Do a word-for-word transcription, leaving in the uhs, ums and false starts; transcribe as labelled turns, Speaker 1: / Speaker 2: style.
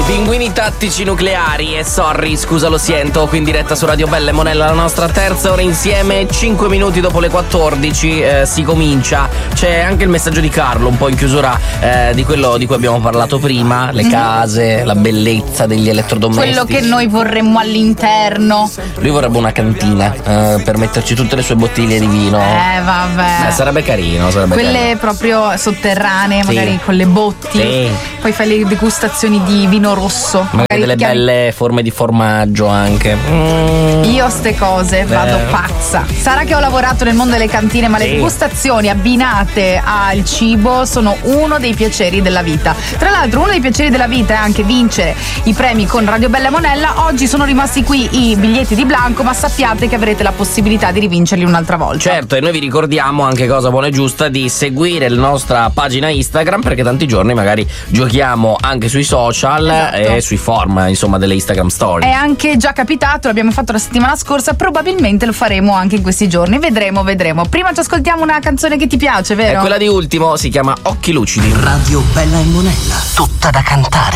Speaker 1: Pinguini tattici nucleari e sorry, scusa lo siento, qui in diretta su Radio Bella e Monella, la nostra terza ora insieme, cinque minuti dopo le quattordici, eh, si comincia. C'è anche il messaggio di Carlo, un po' in chiusura eh, di quello di cui abbiamo parlato prima, le case, la bellezza degli elettrodomestici.
Speaker 2: Quello che noi vorremmo all'interno.
Speaker 1: Lui vorrebbe una cantina eh, per metterci tutte le sue bottiglie di vino.
Speaker 2: Eh vabbè.
Speaker 1: Eh, sarebbe carino, sarebbe
Speaker 2: Quelle
Speaker 1: carino.
Speaker 2: proprio sotterranee,
Speaker 1: Sì.
Speaker 2: magari con le botti.
Speaker 1: Sì.
Speaker 2: Poi fai le degustazioni di vino rosso.
Speaker 1: Magari delle
Speaker 2: chiami-
Speaker 1: belle forme di formaggio anche. Mm.
Speaker 2: Io ste cose vado pazza. Sarà che ho lavorato nel mondo delle cantine, ma
Speaker 1: Sì.
Speaker 2: le degustazioni abbinate al cibo sono uno dei piaceri della vita. Tra l'altro uno dei piaceri della vita è anche vincere i premi con Radio Bella e Monella. Oggi sono rimasti qui i biglietti di Blanco, ma sappiate che avrete la possibilità di rivincerli un'altra volta.
Speaker 1: Certo, e noi vi ricordiamo anche, cosa buona e giusta, di seguire la nostra pagina Instagram, perché tanti giorni magari giochiamo anche sui social,
Speaker 2: Esatto.
Speaker 1: e sui form, insomma, delle Instagram story.
Speaker 2: È anche già capitato, l'abbiamo fatto la settimana scorsa, probabilmente lo faremo anche in questi giorni. Vedremo, vedremo. Prima ci ascoltiamo una canzone che ti piace, vero?
Speaker 1: E quella di Ultimo si chiama Occhi Lucidi.
Speaker 3: Radio Bella e Monella, tutta da cantare.